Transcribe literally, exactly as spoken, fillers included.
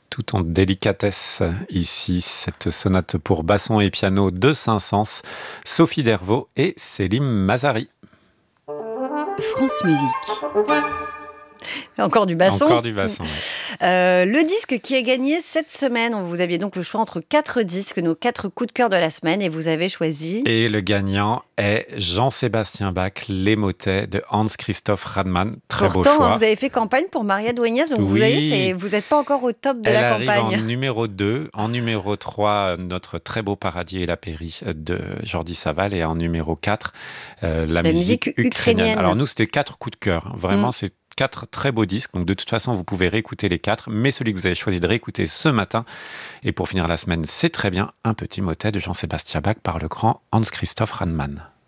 tout en délicatesse ici, cette sonate pour basson et piano de Saint-Saëns, Sophie Dervaux et Selim Mazari. France Musique. Encore du basson. Encore du basson. Ouais. Euh, le disque qui est gagné cette semaine, vous aviez donc le choix entre quatre disques, nos quatre coups de cœur de la semaine, et vous avez choisi... Et le gagnant est Jean-Sébastien Bach, Les Motets de Hans-Christoph Radmann. Très Pourtant, beau choix. Pourtant, vous avez fait campagne pour Maria Dueñas, donc oui. vous voyez, vous n'êtes pas encore au top de Elle la arrive campagne. En numéro deux, en numéro trois, notre très beau Paradis et la Pairie de Jordi Savall, et en numéro quatre, euh, la, la musique, musique ukrainienne. ukrainienne. Alors nous, c'était quatre coups de cœur. Vraiment, mm. c'est quatre très beaux disques. Donc de toute façon, vous pouvez réécouter les quatre, mais celui que vous avez choisi de réécouter ce matin. Et pour finir la semaine, c'est très bien, un petit motet de Jean-Sébastien Bach par le grand Hans-Christoph Radmann.